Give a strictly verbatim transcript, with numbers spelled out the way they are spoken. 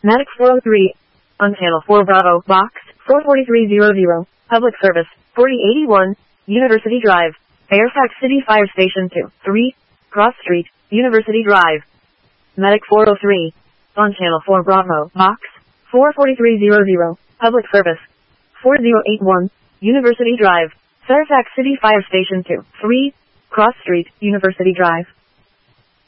Medic four oh three. On channel four Bravo, box four four three hundred. Public service, forty eighty-one, University Drive, Fairfax City Fire Station two, three, Cross Street, University Drive. Medic four oh three. On channel four Bravo, box four four three hundred. Public service, forty eighty-one, University Drive, Fairfax City Fire Station two, three, Cross Street, University Drive.